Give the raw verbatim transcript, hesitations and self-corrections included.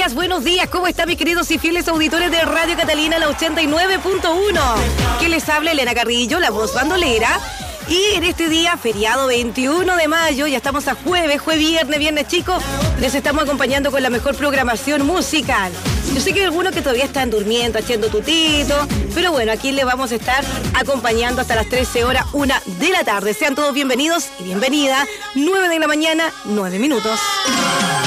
días, buenos días. ¿Cómo están mis queridos y fieles auditores de Radio Catalina, la ochenta y nueve punto uno? Que les habla Elena Carrillo, la voz bandolera. Y en este día, feriado veintiuno de mayo, ya estamos a jueves, jueves, viernes, viernes chicos, les estamos acompañando con la mejor programación musical. Yo sé que hay algunos que todavía están durmiendo, haciendo tutito, pero bueno, aquí les vamos a estar acompañando hasta las trece horas, una de la tarde. Sean todos bienvenidos y bienvenida, nueve de la mañana, nueve minutos.